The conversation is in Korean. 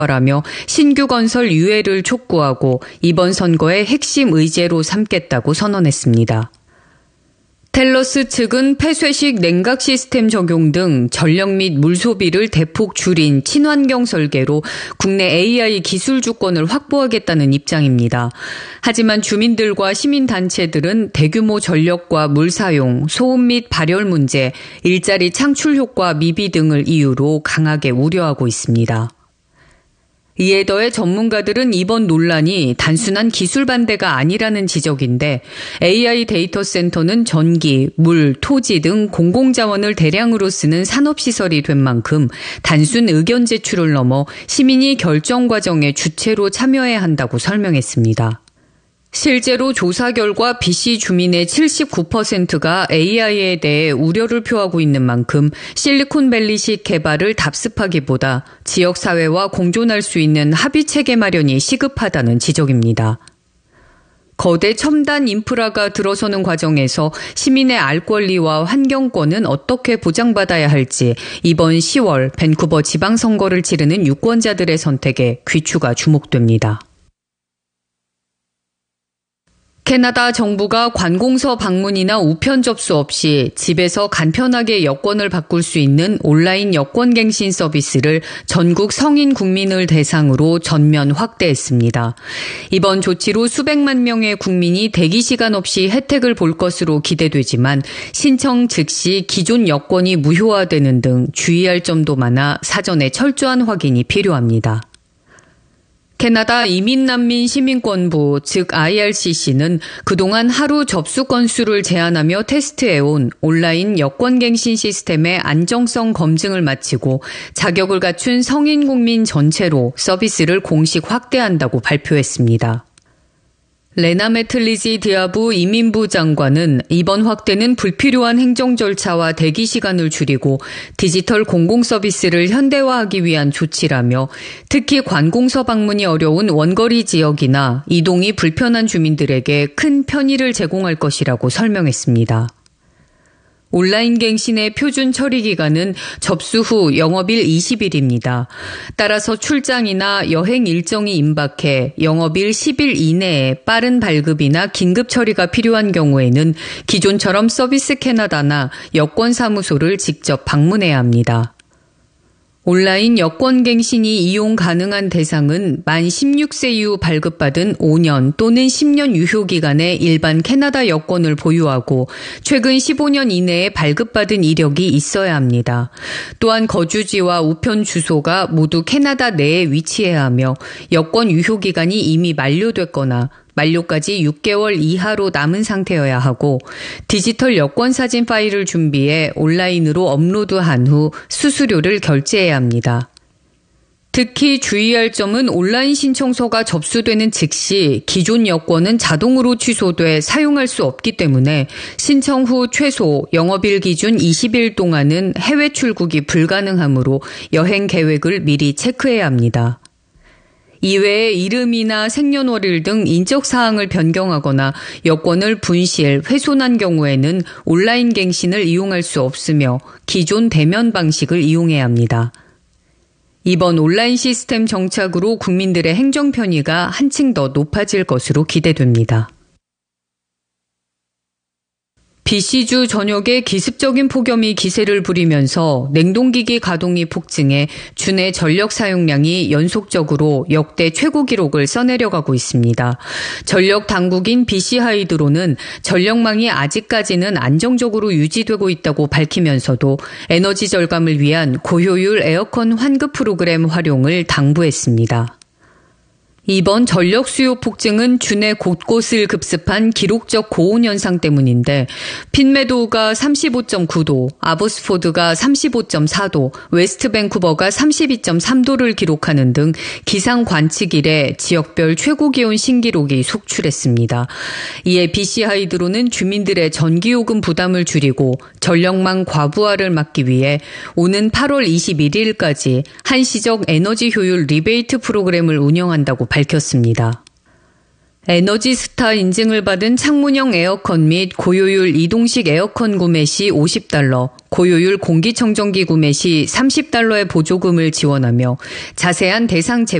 라며 신규 건설 유예를 촉구하고 이번 선거의 핵심 의제로 삼겠다고 선언했습니다. 텔러스 측은 폐쇄식 냉각 시스템 적용 등 전력 및 물 소비를 대폭 줄인 친환경 설계로 국내 AI 기술 주권을 확보하겠다는 입장입니다. 하지만 주민들과 시민단체들은 대규모 전력과 물 사용, 소음 및 발열 문제, 일자리 창출 효과 미비 등을 이유로 강하게 우려하고 있습니다. 이에 더해 전문가들은 이번 논란이 단순한 기술 반대가 아니라는 지적인데 AI 데이터 센터는 전기, 물, 토지 등 공공자원을 대량으로 쓰는 산업시설이 된 만큼 단순 의견 제출을 넘어 시민이 결정 과정에 주체로 참여해야 한다고 설명했습니다. 실제로 조사 결과 BC 주민의 79%가 AI에 대해 우려를 표하고 있는 만큼 실리콘밸리식 개발을 답습하기보다 지역사회와 공존할 수 있는 합의체계 마련이 시급하다는 지적입니다. 거대 첨단 인프라가 들어서는 과정에서 시민의 알 권리와 환경권은 어떻게 보장받아야 할지 이번 10월 밴쿠버 지방선거를 치르는 유권자들의 선택에 귀추가 주목됩니다. 캐나다 정부가 관공서 방문이나 우편 접수 없이 집에서 간편하게 여권을 바꿀 수 있는 온라인 여권갱신 서비스를 전국 성인 국민을 대상으로 전면 확대했습니다. 이번 조치로 수백만 명의 국민이 대기 시간 없이 혜택을 볼 것으로 기대되지만 신청 즉시 기존 여권이 무효화되는 등 주의할 점도 많아 사전에 철저한 확인이 필요합니다. 캐나다 이민난민시민권부 즉 IRCC는 그동안 하루 접수 건수를 제한하며 테스트해온 온라인 여권갱신 시스템의 안정성 검증을 마치고 자격을 갖춘 성인 국민 전체로 서비스를 공식 확대한다고 발표했습니다. 레나 메틀리지 디아부 이민부 장관은 이번 확대는 불필요한 행정 절차와 대기 시간을 줄이고 디지털 공공 서비스를 현대화하기 위한 조치라며 특히 관공서 방문이 어려운 원거리 지역이나 이동이 불편한 주민들에게 큰 편의를 제공할 것이라고 설명했습니다. 온라인 갱신의 표준 처리 기간은 접수 후 영업일 20일입니다. 따라서 출장이나 여행 일정이 임박해 영업일 10일 이내에 빠른 발급이나 긴급 처리가 필요한 경우에는 기존처럼 서비스 캐나다나 여권사무소를 직접 방문해야 합니다. 온라인 여권갱신이 이용 가능한 대상은 만 16세 이후 발급받은 5년 또는 10년 유효기간의 일반 캐나다 여권을 보유하고 최근 15년 이내에 발급받은 이력이 있어야 합니다. 또한 거주지와 우편 주소가 모두 캐나다 내에 위치해야 하며 여권 유효기간이 이미 만료됐거나 만료까지 6개월 이하로 남은 상태여야 하고 디지털 여권 사진 파일을 준비해 온라인으로 업로드한 후 수수료를 결제해야 합니다. 특히 주의할 점은 온라인 신청서가 접수되는 즉시 기존 여권은 자동으로 취소돼 사용할 수 없기 때문에 신청 후 최소 영업일 기준 20일 동안은 해외 출국이 불가능하므로 여행 계획을 미리 체크해야 합니다. 이외에 이름이나 생년월일 등 인적 사항을 변경하거나 여권을 분실, 훼손한 경우에는 온라인 갱신을 이용할 수 없으며 기존 대면 방식을 이용해야 합니다. 이번 온라인 시스템 정착으로 국민들의 행정 편의가 한층 더 높아질 것으로 기대됩니다. BC주 전역에 기습적인 폭염이 기세를 부리면서 냉동기기 가동이 폭증해 주내 전력 사용량이 연속적으로 역대 최고 기록을 써내려가고 있습니다. 전력 당국인 BC 하이드로는 전력망이 아직까지는 안정적으로 유지되고 있다고 밝히면서도 에너지 절감을 위한 고효율 에어컨 환급 프로그램 활용을 당부했습니다. 이번 전력 수요 폭증은 주내 곳곳을 급습한 기록적 고온 현상 때문인데 핀메도우가 35.9도, 아보스포드가 35.4도, 웨스트 밴쿠버가 32.3도를 기록하는 등 기상 관측 이래 지역별 최고 기온 신기록이 속출했습니다. 이에 BC 하이드로는 주민들의 전기요금 부담을 줄이고 전력망 과부하를 막기 위해 오는 8월 21일까지 한시적 에너지 효율 리베이트 프로그램을 운영한다고 밝혔습니다. 에너지스타 인증을 받은 창문형 에어컨 및 고효율 이동식 에어컨 구매 시 $50, 고효율 공기청정기 구매 시 $30의 보조금을 지원하며 자세한 대상